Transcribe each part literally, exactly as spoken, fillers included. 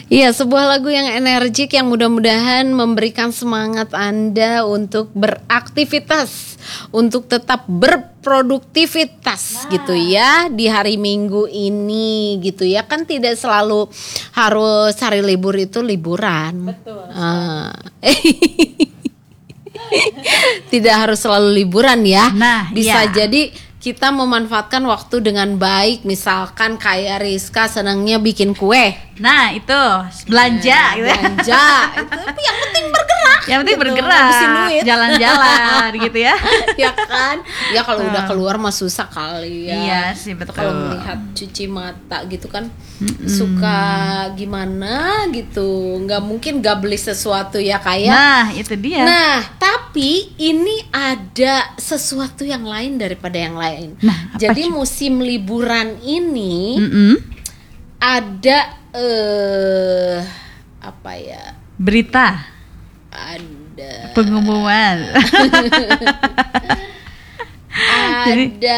Iya, sebuah lagu yang energik yang mudah-mudahan memberikan semangat Anda untuk beraktivitas, untuk tetap berproduktivitas, nah, gitu ya di hari Minggu ini gitu ya. Kan tidak selalu harus hari libur itu liburan. Betul. Uh, tidak harus selalu liburan ya. Nah, bisa iya. jadi kita memanfaatkan waktu dengan baik. Misalkan kayak Rizka senangnya bikin kue. Nah itu belanja nah, gitu. Belanja itu yang penting bergerak. Yang penting gitu, bergerak, jalan-jalan gitu ya. Ya kan. Ya kalau udah keluar mah susah kali ya. Iya sih betul. Kalau melihat cuci mata gitu kan mm-mm. suka gimana gitu. Nggak mungkin gak beli sesuatu ya kayak. Nah itu dia. Nah tapi ini ada sesuatu yang lain daripada yang lain. Nah, jadi cu- musim liburan ini Mm-mm. ada eh apa ya? Berita. Ada pengumuman. Ada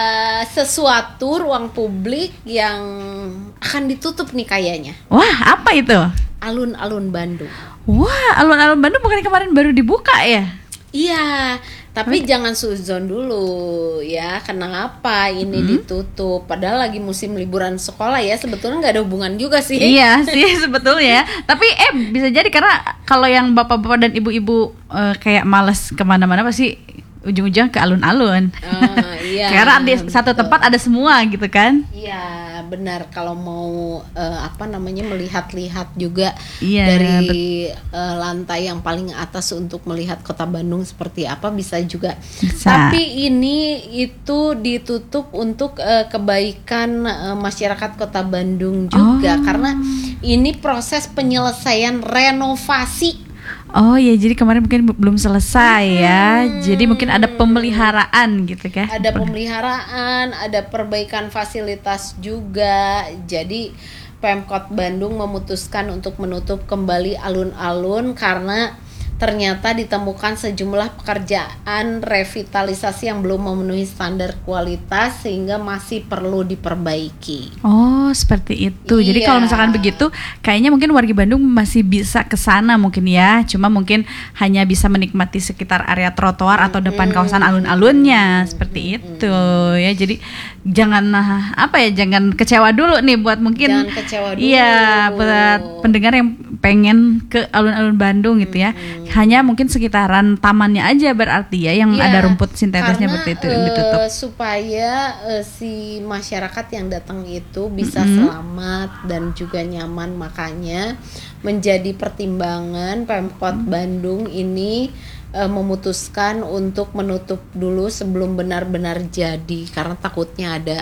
sesuatu ruang publik yang akan ditutup nih kayaknya. Wah, apa itu? Alun-alun Bandung. Wah, alun-alun Bandung bukan kemarin baru dibuka ya? Iya, tapi hmm? jangan suzon dulu ya. Kenapa ini hmm? ditutup? Padahal lagi musim liburan sekolah ya. Sebetulnya nggak ada hubungan juga sih. Iya sih sebetulnya. Tapi eh bisa jadi karena kalau yang bapak-bapak dan ibu-ibu uh, kayak males kemana-mana pasti ujung-ujung ke alun-alun. Oh, iya. Karena di satu tempat ada semua gitu kan? Iya benar. Kalau mau uh, apa namanya melihat-lihat juga iya, dari uh, lantai yang paling atas untuk melihat kota Bandung seperti apa bisa juga. Bisa. Tapi ini itu ditutup untuk uh, kebaikan uh, masyarakat kota Bandung juga, oh. karena ini proses penyelesaian renovasi. Oh ya, jadi kemarin mungkin belum selesai hmm. ya. Jadi mungkin ada pemeliharaan gitu kan? Ada pemeliharaan, ada perbaikan fasilitas juga. Jadi Pemkot Bandung memutuskan untuk menutup kembali alun-alun karena ternyata ditemukan sejumlah pekerjaan revitalisasi yang belum memenuhi standar kualitas sehingga masih perlu diperbaiki. Oh, seperti itu. Iya. Jadi kalau misalkan begitu, kayaknya mungkin warga Bandung masih bisa ke sana mungkin ya. Cuma mungkin hanya bisa menikmati sekitar area trotoar atau depan hmm. kawasan alun-alunnya seperti hmm. itu ya. Jadi jangan apa ya, jangan kecewa dulu nih buat mungkin jangan kecewa dulu. Iya, buat pendengar yang pengen ke alun-alun Bandung gitu ya. Hmm. Hanya mungkin sekitaran tamannya aja berarti ya yang ya, ada rumput sintetisnya seperti itu yang ditutup. Uh, supaya uh, si masyarakat yang datang itu bisa mm-hmm. selamat dan juga nyaman, makanya menjadi pertimbangan Pemkot mm-hmm. Bandung ini uh, memutuskan untuk menutup dulu sebelum benar-benar jadi karena takutnya ada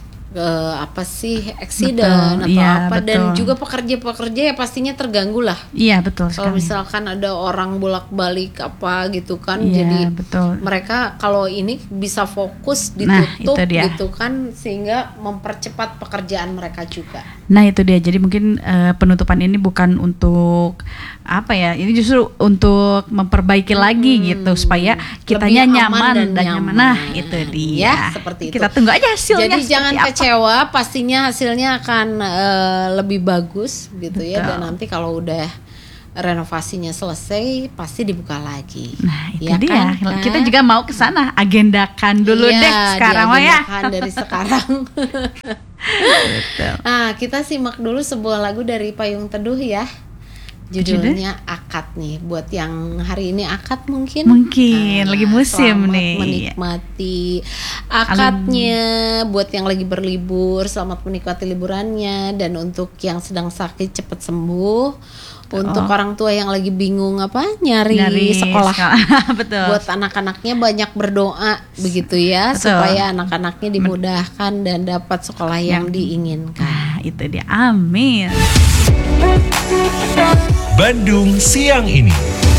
Uh, apa sih accident betul, atau iya, apa betul. Dan juga pekerja-pekerja ya pastinya terganggu lah. Iya betul. Kalau misalkan ada orang bolak-balik apa gitu kan, iya, jadi betul. Mereka kalau ini bisa fokus ditutup nah, gitu kan, sehingga mempercepat pekerjaan mereka juga. Nah itu dia. Jadi mungkin uh, penutupan ini bukan untuk apa ya? Ini justru untuk memperbaiki hmm, lagi gitu supaya kitanya nyaman dan, dan nyaman. Nah itu dia. Ya, seperti itu. Kita tunggu aja hasilnya. Jadi jangan kecewa, pastinya hasilnya akan uh, lebih bagus gitu. Betul. Ya. Dan nanti kalau udah renovasinya selesai pasti dibuka lagi. Nah itu ya dia. Kan? Kita juga mau ke sana. Agendakan dulu iya, deh sekarang ya. Diagendakan dari sekarang. Nah kita simak dulu sebuah lagu dari Payung Teduh ya. Judulnya Akad nih. Buat yang hari ini akad mungkin Mungkin nah, lagi musim selamat nih menikmati akadnya. Alum. Buat yang lagi berlibur, selamat menikmati liburannya. Dan untuk yang sedang sakit cepat sembuh. Untuk oh. orang tua yang lagi bingung apa nyari, nyari sekolah, sekolah. Betul. Buat anak-anaknya banyak berdoa begitu ya. Betul. Supaya anak-anaknya dimudahkan dan dapat sekolah yang diinginkan. Nah, itu dia. Amin. Bandung Siang Ini.